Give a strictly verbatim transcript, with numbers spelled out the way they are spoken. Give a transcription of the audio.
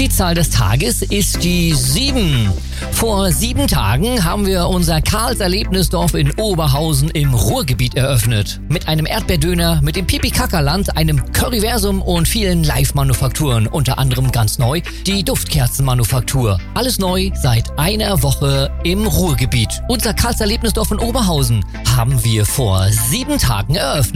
Die Zahl des Tages ist die sieben. Vor sieben Tagen haben wir unser Karls Erlebnisdorf in Oberhausen im Ruhrgebiet eröffnet. Mit einem Erdbeerdöner, mit dem Pipi-Kaka-Land, einem Curryversum und vielen Live-Manufakturen. Unter anderem ganz neu die Duftkerzenmanufaktur. Alles neu seit einer Woche im Ruhrgebiet. Unser Karls Erlebnisdorf in Oberhausen haben wir vor sieben Tagen eröffnet.